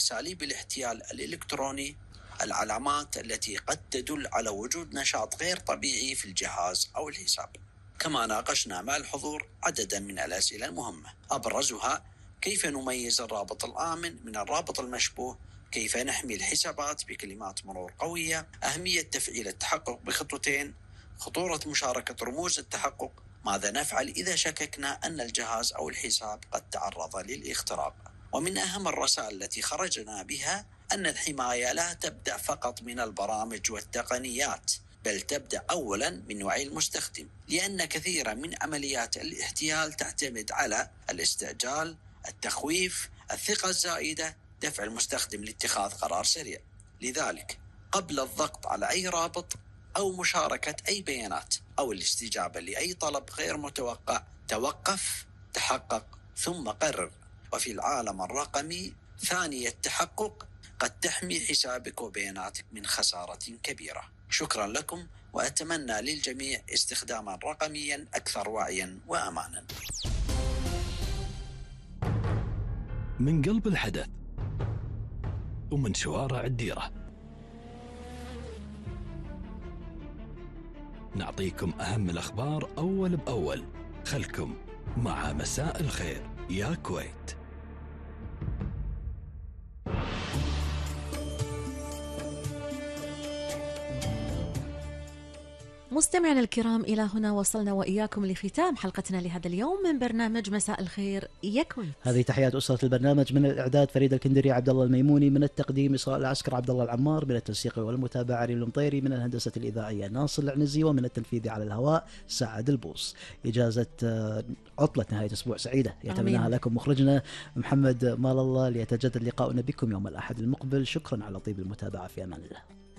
أساليب الاحتيال الإلكتروني، العلامات التي قد تدل على وجود نشاط غير طبيعي في الجهاز أو الحساب. كما ناقشنا مع الحضور عددا من الأسئلة المهمة، أبرزها كيف نميز الرابط الآمن من الرابط المشبوه، كيف نحمي الحسابات بكلمات مرور قوية، أهمية تفعيل التحقق بخطوتين، خطورة مشاركة رموز التحقق، ماذا نفعل إذا شككنا أن الجهاز أو الحساب قد تعرض للاختراق. ومن أهم الرسائل التي خرجنا بها أن الحماية لا تبدأ فقط من البرامج والتقنيات، بل تبدأ أولا من وعي المستخدم، لأن كثيرا من عمليات الاحتيال تعتمد على الاستعجال، التخويف، الثقة الزائدة، دفع المستخدم لاتخاذ قرار سريع. لذلك قبل الضغط على أي رابط أو مشاركة أي بيانات أو الاستجابة لأي طلب غير متوقع، توقف، تحقق، ثم قرر. وفي العالم الرقمي ثانية التحقق قد تحمي حسابك وبياناتك من خسارة كبيرة. شكرا لكم، وأتمنى للجميع استخداما رقميا أكثر وعيا وأمانا. من قلب الحدث ومن شوارع الديرة نعطيكم أهم الأخبار أول بأول. خلكم مع مساء الخير يا كويت. مستمعينا الكرام، إلى هنا وصلنا وإياكم لختام حلقتنا لهذا اليوم من برنامج مساء الخير يا كويت. هذه تحيات أسرة البرنامج، من الإعداد فريد الكندري، عبد الله الميموني، من التقديم إسراء العسكر، عبد الله العمار، من التنسيق والمتابعة علي المطيري، من الهندسة الإذاعية ناصر العنزي، ومن التنفيذ على الهواء سعد البوص. إجازة عطلة نهاية أسبوع سعيدة يتمناها لكم مخرجنا محمد مال الله، ليتجدد لقاؤنا بكم يوم الأحد المقبل. شكرا على طيب المتابعة، في أمان الله.